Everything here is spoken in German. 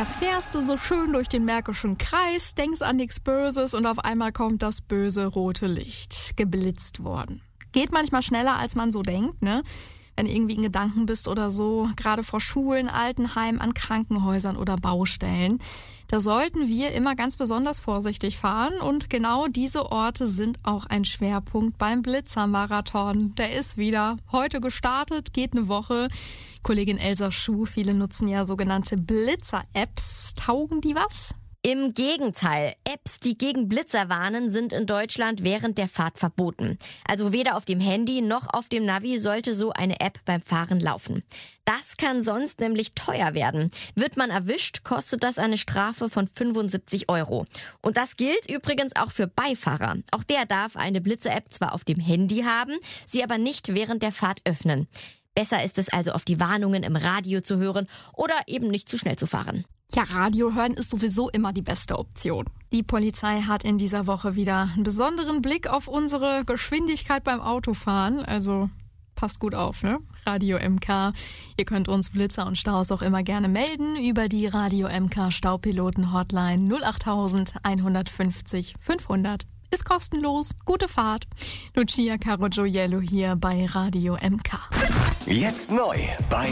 Da fährst du so schön durch den Märkischen Kreis, denkst an nichts Böses und auf einmal kommt das böse rote Licht. Geblitzt worden. Geht manchmal schneller, als man so denkt, ne? Wenn du irgendwie in Gedanken bist oder so, gerade vor Schulen, Altenheimen, an Krankenhäusern oder Baustellen. Da sollten wir immer ganz besonders vorsichtig fahren und genau diese Orte sind auch ein Schwerpunkt beim Blitzermarathon. Der ist wieder heute gestartet, geht eine Woche. Kollegin Elsa Schuh, viele nutzen ja sogenannte Blitzer-Apps. Taugen die was? Im Gegenteil, Apps, die gegen Blitzer warnen, sind in Deutschland während der Fahrt verboten. Also weder auf dem Handy noch auf dem Navi sollte so eine App beim Fahren laufen. Das kann sonst nämlich teuer werden. Wird man erwischt, kostet das eine Strafe von 75 €. Und das gilt übrigens auch für Beifahrer. Auch der darf eine Blitzer-App zwar auf dem Handy haben, sie aber nicht während der Fahrt öffnen. Besser ist es also, auf die Warnungen im Radio zu hören oder eben nicht zu schnell zu fahren. Ja, Radio hören ist sowieso immer die beste Option. Die Polizei hat in dieser Woche wieder einen besonderen Blick auf unsere Geschwindigkeit beim Autofahren. Also passt gut auf, ne? Radio MK. Ihr könnt uns Blitzer und Staus auch immer gerne melden über die Radio MK Staupiloten Hotline 08000 150 500. Ist kostenlos. Gute Fahrt. Lucia Caro Gioiello hier bei Radio MK. Jetzt neu bei